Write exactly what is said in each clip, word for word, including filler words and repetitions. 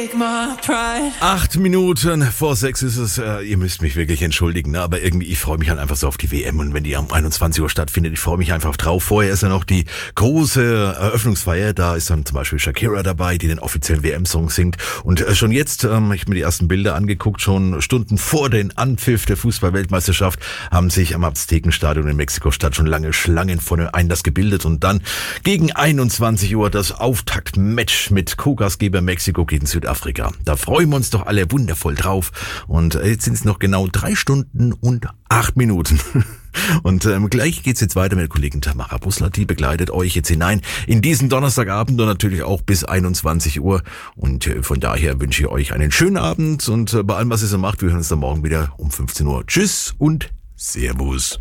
take my pride. Acht Minuten vor sechs ist es. Äh, ihr müsst mich wirklich entschuldigen, ne? Aber irgendwie, ich freue mich halt einfach so auf die W M. Und wenn die um einundzwanzig Uhr stattfindet, ich freue mich einfach drauf. Vorher ist ja noch die große Eröffnungsfeier. Da ist dann zum Beispiel Shakira dabei, die den offiziellen W M-Song singt. Und äh, schon jetzt, ähm, ich habe mir die ersten Bilder angeguckt, schon Stunden vor den Anpfiff der Fußball-Weltmeisterschaft haben sich am Aztekenstadion in Mexiko-Stadt schon lange Schlangen vor dem Einlass gebildet. Und dann gegen einundzwanzig Uhr das Auftaktmatch mit Co-Gastgeber Mexiko gegen Südafrika. Da freuen wir uns doch alle wundervoll drauf. Und jetzt sind es noch genau drei Stunden und acht Minuten. Und ähm, gleich geht's jetzt weiter mit der Kollegin Tamara Bussler. Die begleitet euch jetzt hinein in diesen Donnerstagabend und natürlich auch bis einundzwanzig Uhr. Und äh, von daher wünsche ich euch einen schönen Abend. Und äh, bei allem, was ihr so macht, wir hören uns dann morgen wieder um fünfzehn Uhr. Tschüss und Servus.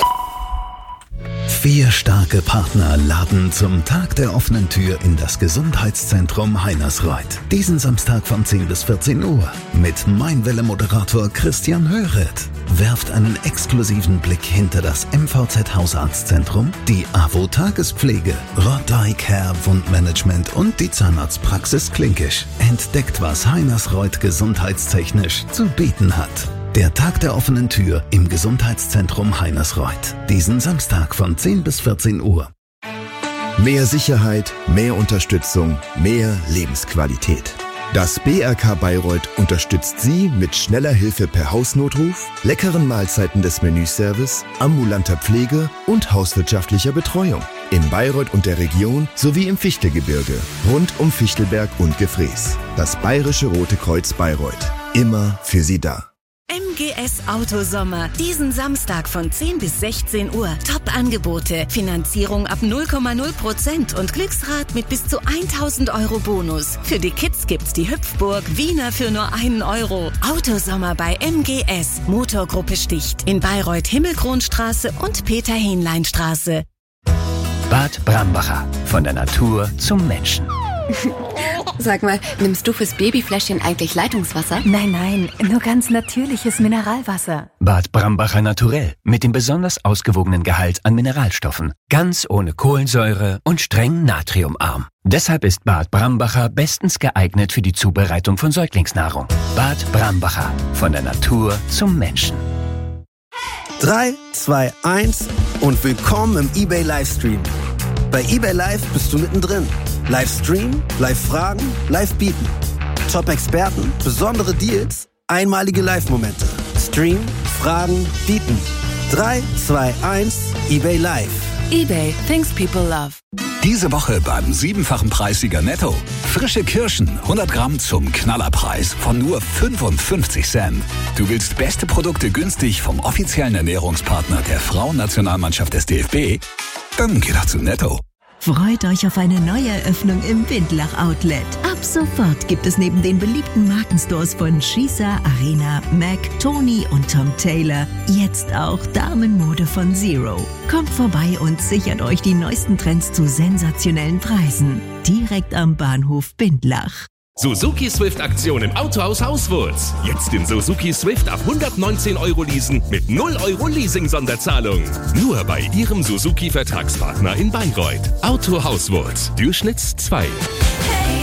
Vier starke Partner laden zum Tag der offenen Tür in das Gesundheitszentrum Heinersreuth. Diesen Samstag von zehn bis vierzehn Uhr mit Mainwelle-Moderator Christian Höret. Werft einen exklusiven Blick hinter das M V Z Hausarztzentrum, die A W O Tagespflege, Rodai Care Wundmanagement und die Zahnarztpraxis Klinkisch. Entdeckt, was Heinersreuth gesundheitstechnisch zu bieten hat. Der Tag der offenen Tür im Gesundheitszentrum Heinersreuth. Diesen Samstag von zehn bis vierzehn Uhr. Mehr Sicherheit, mehr Unterstützung, mehr Lebensqualität. Das B R K Bayreuth unterstützt Sie mit schneller Hilfe per Hausnotruf, leckeren Mahlzeiten des Menüservice, ambulanter Pflege und hauswirtschaftlicher Betreuung. In Bayreuth und der Region sowie im Fichtelgebirge, rund um Fichtelberg und Gefrees. Das Bayerische Rote Kreuz Bayreuth. Immer für Sie da. M G S Autosommer. Diesen Samstag von zehn bis sechzehn Uhr. Top-Angebote. Finanzierung ab null Komma null Prozent und Glücksrad mit bis zu tausend Euro Bonus. Für die Kids gibt's die Hüpfburg Wiener für nur einen Euro. Autosommer bei M G S. Motorgruppe Sticht. In Bayreuth Himmelkronstraße und Peter-Hähnlein-Straße. Bad Brambacher. Von der Natur zum Menschen. Sag mal, nimmst du fürs Babyfläschchen eigentlich Leitungswasser? Nein, nein, nur ganz natürliches Mineralwasser. Bad Brambacher Naturell. Mit dem besonders ausgewogenen Gehalt an Mineralstoffen. Ganz ohne Kohlensäure und streng natriumarm. Deshalb ist Bad Brambacher bestens geeignet für die Zubereitung von Säuglingsnahrung. Bad Brambacher. Von der Natur zum Menschen. drei, zwei, eins und willkommen im eBay Livestream. Bei eBay Live bist du mittendrin. Livestream, Live-Fragen, Live-Bieten. Top-Experten, besondere Deals, einmalige Live-Momente. Stream, Fragen, Bieten. drei, zwei, eins, eBay Live. eBay, things people love. Diese Woche beim siebenfachen Preissieger Netto. Frische Kirschen, hundert Gramm zum Knallerpreis von nur fünfundfünfzig Cent. Du willst beste Produkte günstig vom offiziellen Ernährungspartner der Frauennationalmannschaft des D F B? Dann geh doch zu Netto. Freut euch auf eine neue Eröffnung im Bindlach Outlet. Ab sofort gibt es neben den beliebten Markenstores von Schießer, Arena, Mac, Tony und Tom Taylor jetzt auch Damenmode von Zero. Kommt vorbei und sichert euch die neuesten Trends zu sensationellen Preisen. Direkt am Bahnhof Bindlach. Suzuki Swift Aktion im Autohaus Hauswurz. Jetzt den Suzuki Swift ab hundertneunzehn Euro leasen mit null Euro Leasing-Sonderzahlung. Nur bei Ihrem Suzuki-Vertragspartner in Bayreuth. Auto Hauswurz. Dürschnitz zwei.